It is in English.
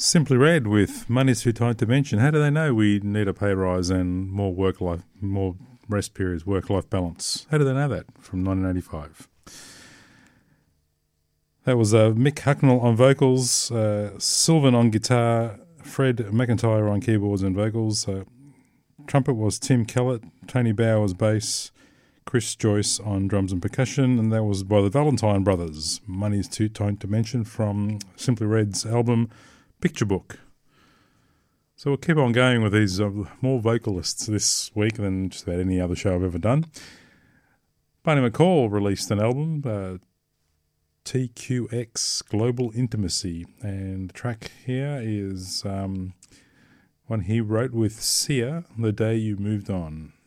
Simply Red with Money's Too Tight to Mention. How do they know we need a pay rise and more more rest periods, work-life balance? How do they know that from 1985? That was Mick Hucknall on vocals, Sylvan on guitar, Fred McIntyre on keyboards and vocals. Trumpet was Tim Kellett, Tony Bowers bass, Chris Joyce on drums and percussion, and that was by the Valentine Brothers. Money's Too Tight to Mention from Simply Red's album Picture Book. So we'll keep on going with these more vocalists this week than just about any other show I've ever done. Barney McCall released an album, TQX Global Intimacy, and the track here is one he wrote with Sia, The Day You Moved On.